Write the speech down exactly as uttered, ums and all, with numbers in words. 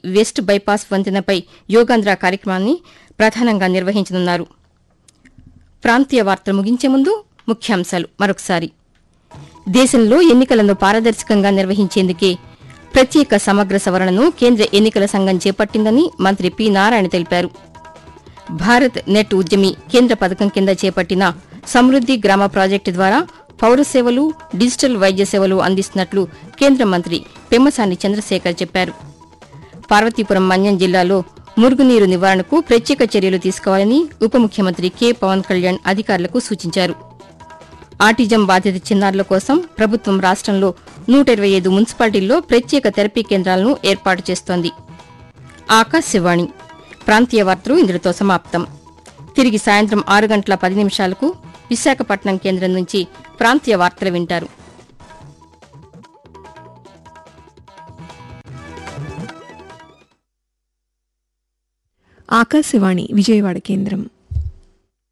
West bypass వంతెనపై Yogandhra కార్యక్రమాన్ని ప్రధానంగా నిర్వహించనున్నారు. ప్రాంతీయ వార్తలు ముగించే ముందు ముఖ్యాంశాలు మరొకసారి. దేశంలో ఎన్నికలను పారదర్శకంగా నిర్వహించేందుకే ప్రత్యేక సమగ్ర సవరణను కేంద్ర ఎన్నికల సంఘం చేపట్టిందని మంత్రి పి నారాయణ తెలిపారు. భారత్ నెట్ ఉద్యమి కేంద్ర పథకం కింద చేపట్టిన సమృద్ది గ్రామ ప్రాజెక్టు ద్వారా పౌర సేవలు, డిజిటల్ వైద్య సేవలు అందిస్తున్నట్లు కేంద్ర మంత్రి పెమ్మసాని చంద్రశేఖర్ చెప్పారు. పార్వతీపురం మన్యం జిల్లాలో మురుగునీరు నివారణకు ప్రత్యేక చర్యలు తీసుకోవాలని ఉప ముఖ్యమంత్రి కె పవన్ కళ్యాణ్ అధికారులకు సూచించారు. ఆటిజం బాధిత చిన్నారుల కోసం ప్రభుత్వం రాష్టంలో నూట ఇరవై ఐదు మున్సిపాలిటీల్లో ప్రత్యేక థెరపీ కేంద్రాలను ఏర్పాటు చేస్తోంది. ఆకాశవాణి ప్రాంతీయ వార్తలు ఇందులో సమాప్తం. తిరిగి సాయంత్రం ఆరు గంటల పది నిమిషాలకు విశాఖపట్నం కేంద్రం నుంచి ప్రాంతీయ వార్తలు వింటారు. ఆకాశవాణి విజయవాడ కేంద్రం.